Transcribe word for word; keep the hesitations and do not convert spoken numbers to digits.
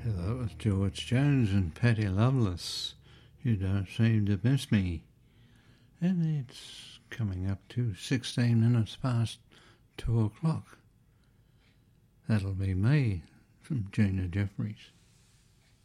Yeah, that was George Jones and Patty Loveless. You Don't Seem to Miss Me. And it's coming up to sixteen minutes past two o'clock. That'll be me from Gina Jeffries.